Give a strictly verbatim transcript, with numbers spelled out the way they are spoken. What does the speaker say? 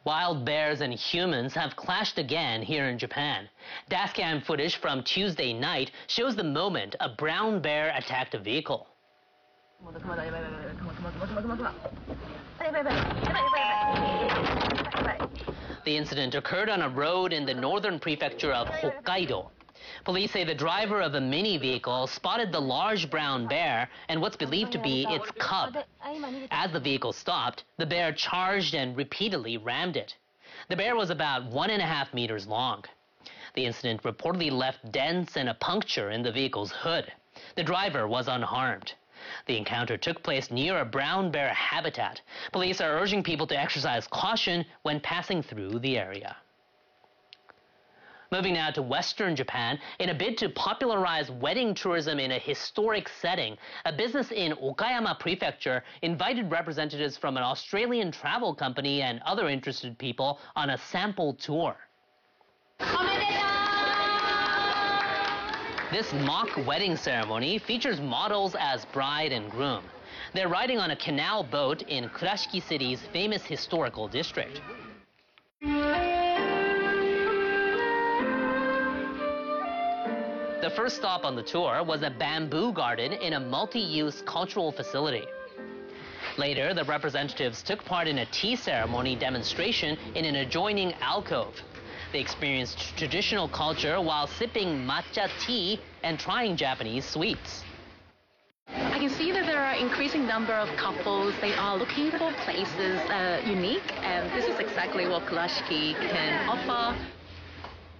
Wild bears and humans have clashed again here in Japan. Dashcam footage from Tuesday night shows the moment a brown bear attacked a vehicle. The incident occurred on a road in the northern prefecture of Hokkaido. Police say the driver of a mini vehicle spotted the large brown bear and what's believed to be its cub. As the vehicle stopped, the bear charged and repeatedly rammed it. The bear was about one and a half meters long. The incident reportedly left dents and a puncture in the vehicle's hood. The driver was unharmed. The encounter took place near a brown bear habitat. Police are urging people to exercise caution when passing through the area. Moving now to Western Japan, in a bid to popularize wedding tourism in a historic setting, a business in Okayama Prefecture invited representatives from an Australian travel company and other interested people on a sample tour. This mock wedding ceremony features models as bride and groom. They're riding on a canal boat in Kurashiki City's famous historical district. The first stop on the tour was a bamboo garden in a multi-use cultural facility. Later, the representatives took part in a tea ceremony demonstration in an adjoining alcove. They experienced traditional culture while sipping matcha tea and trying Japanese sweets. I can see that there are increasing number of couples. They are looking for places uh, unique, and this is exactly what Kurashiki can offer.